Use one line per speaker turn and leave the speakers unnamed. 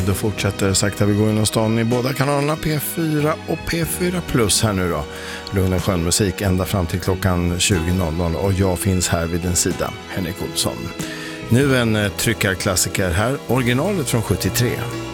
Radio fortsätter sakta vi går in stan i båda kanalerna P4 och P4 Plus här nu då. Lugn och skön musik ända fram till klockan 20.00 och jag finns här vid din sida, Henrik Olsson. Nu en tryckarklassiker här, originalet från 73.